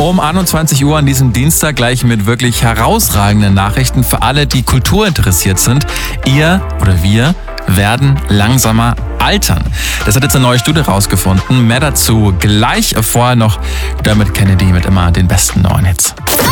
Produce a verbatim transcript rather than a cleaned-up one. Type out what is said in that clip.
Um einundzwanzig Uhr an diesem Dienstag gleich mit wirklich herausragenden Nachrichten für alle, die Kultur interessiert sind. Ihr oder wir werden langsamer altern. Das hat jetzt eine neue Studie rausgefunden. Mehr dazu gleich. Vorher noch Dermot Kennedy mit immer den besten neuen Hits.